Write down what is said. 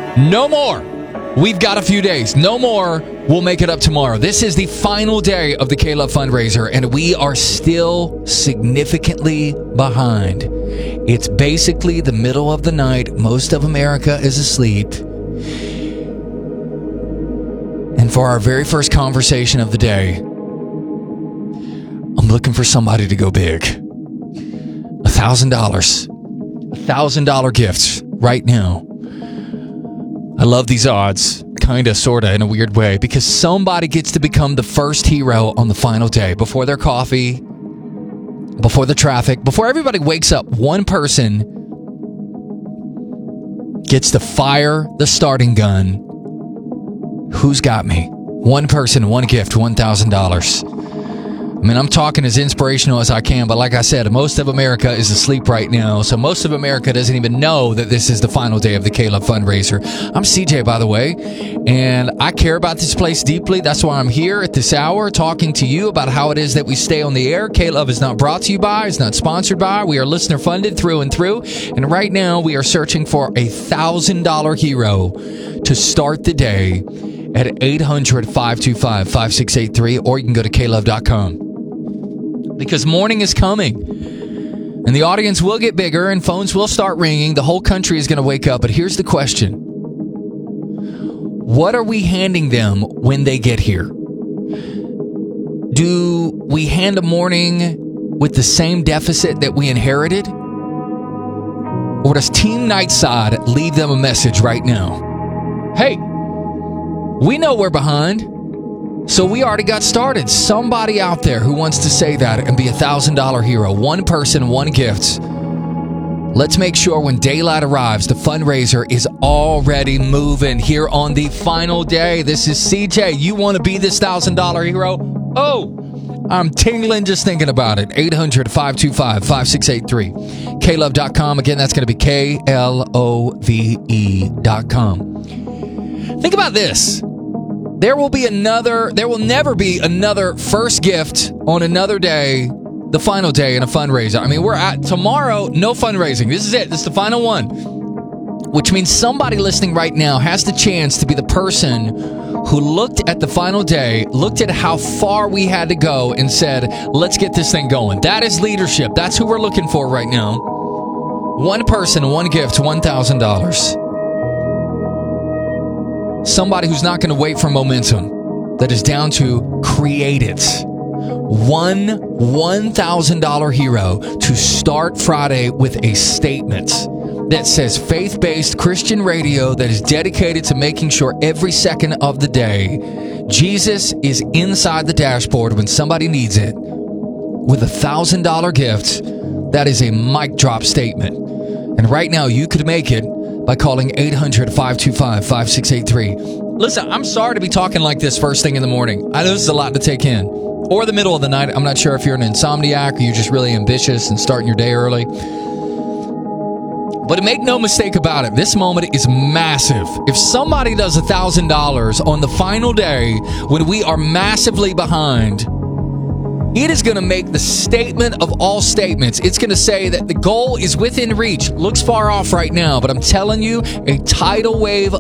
No more. We've got a few days. No more. We'll make it up tomorrow. This is the final day of the K-Love fundraiser, and we are still significantly behind. It's basically the middle of the night. Most of America is asleep. And for our very first conversation of the day, I'm looking for somebody to go big. $1,000. $1,000 gifts right now. I love these odds, kind of, sort of, in a weird way, because somebody gets to become the first hero on the final day. Before their coffee, before the traffic, before everybody wakes up, one person gets to fire the starting gun. Who's got me? One person, one gift, $1,000. I mean, I'm talking as inspirational as I can, but like I said, most of America is asleep right now, so most of America doesn't even know that this is the final day of the K-Love fundraiser. I'm CJ, by the way, and I care about this place deeply. That's why I'm here at this hour talking to you about how it is that we stay on the air. K-Love is not brought to you by, it's not sponsored by. We are listener funded through and through, and right now we are searching for a $1,000 hero to start the day at 800-525-5683, or you can go to klove.com. Because morning is coming, and the audience will get bigger, and phones will start ringing. The whole country is going to wake up. But here's the question. What are we handing them when they get here? Do we hand a morning with the same deficit that we inherited? Or does Team Nightside leave them a message right now? Hey, we know we're behind. So we already got started. Somebody out there who wants to say that and be a $1,000 hero. One person, one gift. Let's make sure when daylight arrives, the fundraiser is already moving here on the final day. This is CJ. You want to be this $1,000 hero? Oh, I'm tingling just thinking about it. 800-525-5683. klove.com. Again, that's going to be KLOVE.com. Think about this. There will never be another first gift on another day, the final day in a fundraiser. I mean, we're at tomorrow, no fundraising. This is it. This is the final one. Which means somebody listening right now has the chance to be the person who looked at the final day, looked at how far we had to go, and said, let's get this thing going. That is leadership. That's who we're looking for right now. One person, one gift, $1,000. Somebody who's not going to wait for momentum, that is down to create it. One $1,000 hero to start Friday with a statement that says faith-based Christian radio that is dedicated to making sure every second of the day Jesus is inside the dashboard when somebody needs it. With a $1,000 gift, that is a mic drop statement. And right now you could make it by calling 800-525-5683. Listen, I'm sorry to be talking like this first thing in the morning. I know this is a lot to take in. Or the middle of the night. I'm not sure if you're an insomniac or you're just really ambitious and starting your day early. But make no mistake about it, this moment is massive. If somebody does $1,000 on the final day when we are massively behind, it is going to make the statement of all statements. It's going to say that the goal is within reach. Looks far off right now, but I'm telling you, a tidal wave